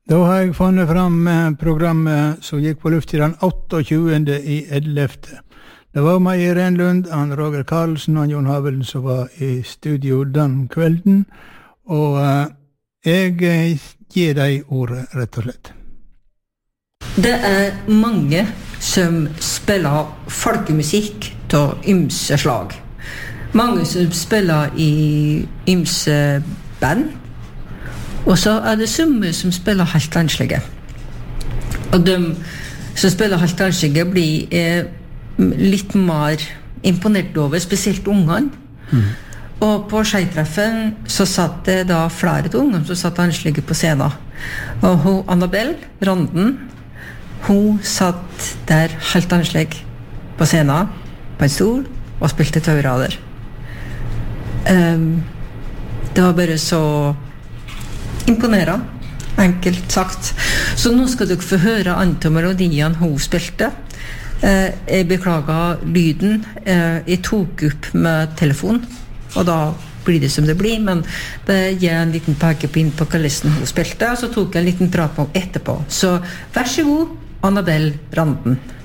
Da har jeg funnet fram programmet som gikk på luft i den 28. i 11. Det var meg i Renlund, han Roger Karlsen og Jon Havelen som var i studio den kvelden, og jeg gir deg ordet rett og slett. Det mange som spiller folkemusikk av ymse slag. Mange som spiller i ymse band, og så det summe som spiller helt anslige. Og de som spiller helt anslige blir litt mer imponert over, spesielt ungene. Og på skjeitreffen så satt det da flere til ungene som satt anslige på scenen. Og hun, Annabelle Randen, hun satt der helt anslig på scenen, på en stol, og spilte taurader. Det var bare så imponerende, enkelt sagt. Så nå skal dere få høre andre melodien hun spilte. Jeg beklager lyden. Jeg tok opp med telefon, og da blir det som det blir, men det gir en liten pekepinn på hvordan hun spilte, og så tok jeg en liten prat på etterpå. Så vær så god, Annabelle Randen.